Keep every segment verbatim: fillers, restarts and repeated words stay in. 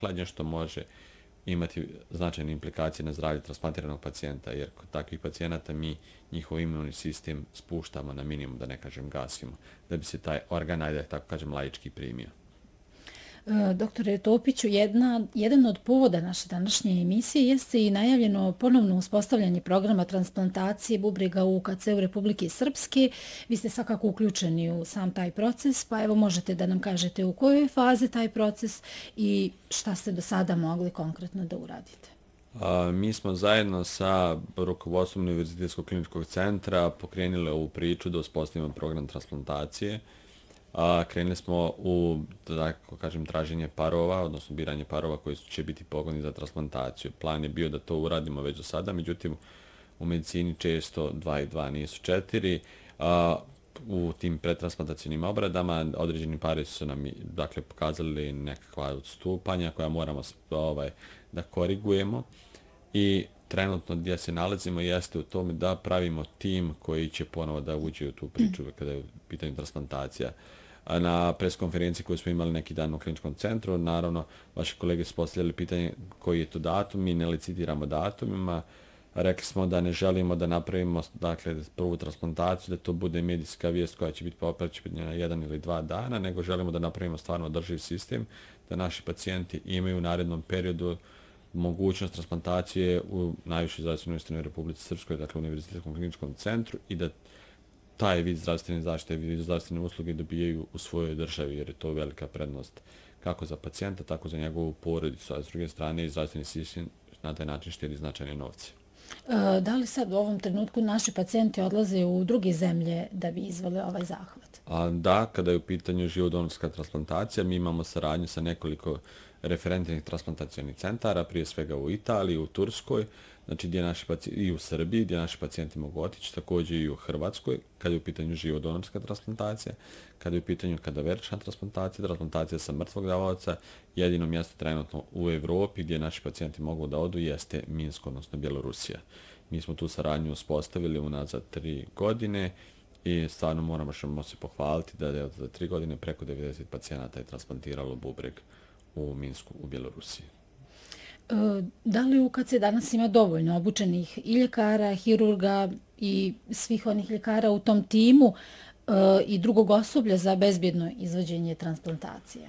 hlađenje što može imati značajne implikacije na zdravlje transplantiranog pacijenta, jer kod takvih pacijenata mi njihov imunni sistem spuštamo na minimum, da ne kažem gasimo, da bi se taj organ, ajde tako kažem, laički primio. Doktore Topiću, jedna, jedan od povoda naše današnje emisije jeste i najavljeno ponovno uspostavljanje programa transplantacije bubrega u U K C u Republike Srpske. Vi ste svakako uključeni u sam taj proces, pa evo možete da nam kažete u kojoj fazi taj proces i šta ste do sada mogli konkretno da uradite. A, mi smo zajedno sa rukovodstvom Univerzitetskog kliničkog centra pokrenuli ovu priču da uspostavimo program transplantacije. A, krenuli smo u, da tako kažem, traženje parova, odnosno biranje parova koji će biti pogodni za transplantaciju. Plan je bio da to uradimo već do sada, međutim u medicini često dva i dva nisu četiri. A, u tim pretransplantacijnim obradama određeni pari su nam dakle, pokazali nekakva odstupanja koja moramo ovaj, da korigujemo i trenutno gdje se nalazimo jeste u tome da pravimo tim koji će ponovo da uđe u tu priču kada je u pitanju transplantacija. Na preskonferenciji koju smo imali neki dan u kliničkom centru, naravno, vaši kolege su postavljali pitanje koji je to datum, mi ne licitiramo datumima, rekli smo da ne želimo da napravimo dakle, prvu transplantaciju, da to bude medijska vijest koja će biti popraćena jedan ili dva dana, nego želimo da napravimo stvarno održiv sistem, da naši pacijenti imaju u narednom periodu mogućnost transplantacije u najvišoj zdravstvenoj ustanovi Republici Srpskoj, dakle u Univerzitetskom kliničkom centru i da taj vid zdravstvene zaštite, vid zdravstvene usluge dobijaju u svojoj državi, jer je to velika prednost kako za pacijenta, tako za njegovu porodicu, a s druge strane i zdravstveni sistem na taj način štedi značajne novce. E, da li sad u ovom trenutku naši pacijenti odlaze u druge zemlje da bi izvele ovaj zahvat? A, da, kada je u pitanju živodonorska transplantacija, mi imamo saradnju sa nekoliko referentnih transplantacionih centara, prije svega u Italiji, u Turskoj, znači gdje naši pacijenti, i u Srbiji, gdje naši pacijenti mogu otići, također i u Hrvatskoj, kada je u pitanju živodonorska transplantacija, kada je u pitanju kadaverična transplantacija, transplantacija sa mrtvog davaoca, jedino mjesto trenutno u Evropi gdje naši pacijenti mogu da odu jeste Minsk, odnosno Bjelorusija. Mi smo tu saradnju uspostavili unazad tri godine i stvarno moramo što se pohvaliti da je za tri godine preko devedeset pacijenata je transplantiralo bubreg u Minsku, u Bjelorusiji. Da li U K C danas ima dovoljno obučenih i ljekara, hirurga i svih onih ljekara u tom timu i drugog osoblja za bezbjedno izvođenje transplantacija?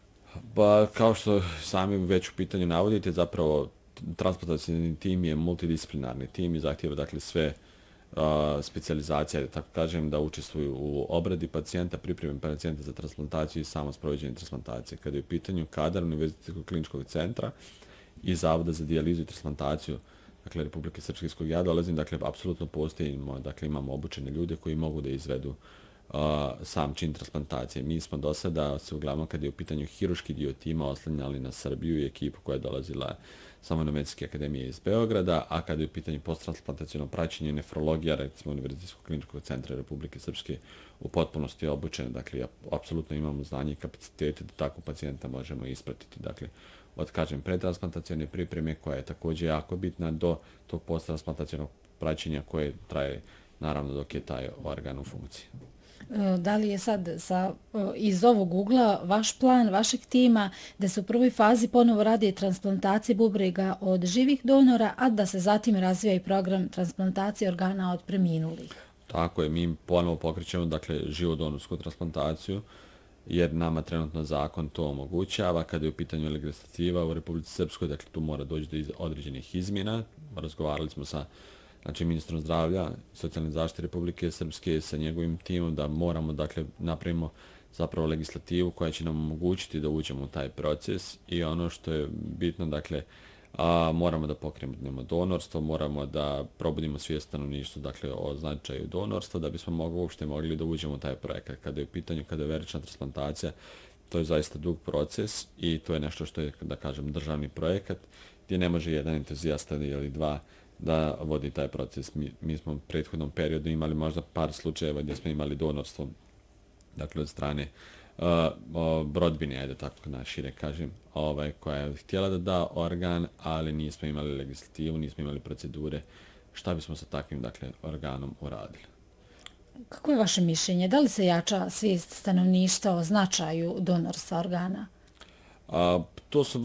Pa, kao što sami već u pitanju navodite, zapravo transplantacijni tim je multidisciplinarni tim i zahtjeva dakle sve uh, specijalizacije, da tako kažem, da učestvuju u obradi pacijenta, pripremi pacijenta za transplantaciju i samo sprovođenje transplantacije. Kada je u pitanju kadar Univerzitetskog kliničkog centra i Zavoda za dijalizu i transplantaciju, dakle Republike Srpske iz kojeg ja dolazim, dakle apsolutno postojimo, dakle imamo obučene ljude koji mogu da izvedu uh, sam čin transplantacije. Mi smo do sada se uglavnom kada je u pitanju hiruški dio tima oslanjali na Srbiju i ekipu koja je dolazila samo na Medicinske akademije iz Beograda, a kada je u pitanju posttransplantaciono praćenje nefrologija, recimo Univerzitetskog kliničkog centra Republike Srpske u potpunosti je obučena, dakle apsolutno imamo znanje i kapacitete da tako pacijenta možemo ispratiti, dakle od, kažem, predtransplantacione pripreme koja je također jako bitna do tog posttransplantacionog praćenja koje traje naravno dok je taj organ u funkciji. Da li je sad sa, iz ovog ugla vaš plan, vašeg tima, da se u prvoj fazi ponovo radi transplantacije bubrega od živih donora, a da se zatim razvija i program transplantacije organa od preminulih? Tako je, mi ponovo pokrećemo dakle, živodonorsku transplantaciju, jer nama trenutno zakon to omogućava. Kada je u pitanju legislativa u Republici Srpskoj, dakle tu mora doći do određenih izmjena. Razgovarali smo sa znači, ministrom zdravlja i socijalne zaštite Republike Srpske sa njegovim timom da moramo dakle napravimo zapravo legislativu koja će nam omogućiti da uđemo u taj proces i ono što je bitno, dakle, a, moramo da pokrenemo donorstvo, moramo da probudimo svijest stanovništva dakle, o značaju donorstva da bismo mogli, uopšte mogli da uđemo u taj projekat. Kada je u pitanju kadaverična transplantacija, to je zaista dug proces i to je nešto što je, da kažem, državni projekat gdje ne može jedan entuzijasta ili dva da vodi taj proces. Mi, mi smo u prethodnom periodu imali možda par slučajeva gdje smo imali donorstvo dakle, od strane Uh, brodbine, ajde tako našire kažem, ovaj, koja je htjela da da organ, ali nismo imali legislativu, nismo imali procedure, šta bismo sa takvim dakle, organom uradili. Kako je vaše mišljenje? Da li se jača svijest stanovništva o značaju donorstva organa? Uh, to su